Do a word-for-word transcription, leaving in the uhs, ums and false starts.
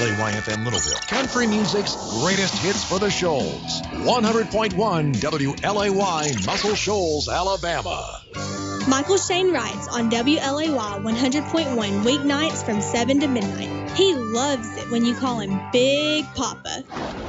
L A Y F M Littleville, country music's greatest hits for the Shoals. one hundred point one W L A Y, Muscle Shoals, Alabama. Michael Shane writes on W L A Y one hundred point one weeknights from seven to midnight. He loves it when you call him Big Papa.